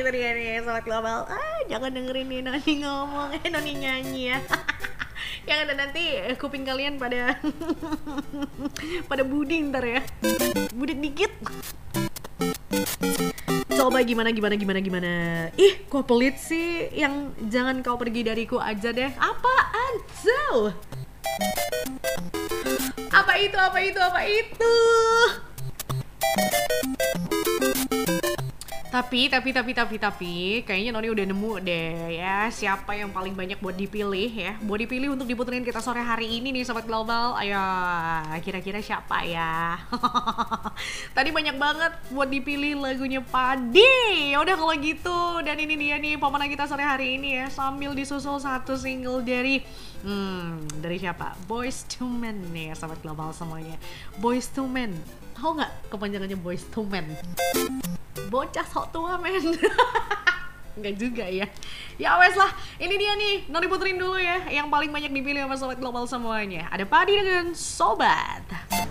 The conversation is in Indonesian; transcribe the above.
itu dia nih Sobat Global. Jangan dengerin nih Noni ngomong, Noni nyanyi ya. Yang ada nanti kuping kalian pada pada buding ntar ya. Budik dikit. Coba gimana. Ih, kok pelit sih yang jangan kau pergi dariku aja deh. Apaan? So. Apa itu? Tapi kayaknya Noni udah nemu deh ya siapa yang paling banyak buat dipilih ya. Buat dipilih untuk diputerin kita sore hari ini nih Sobat Global. Ayo, kira-kira siapa ya? Tadi banyak banget buat dipilih lagunya Padi. Ya udah kalau gitu, dan ini dia nih pemenang kita sore hari ini ya, sambil disusul satu single dari siapa? Boyz II Men nih Sobat Global semuanya. Boyz II Men. Tahu nggak kepanjangannya Boyz II Men? Bocah sok tua men. Enggak juga ya. Ya wes lah, ini dia nih, Noni puterin dulu ya yang paling banyak dipilih sama Sobat Global semuanya. Ada Padi dengan Sobat.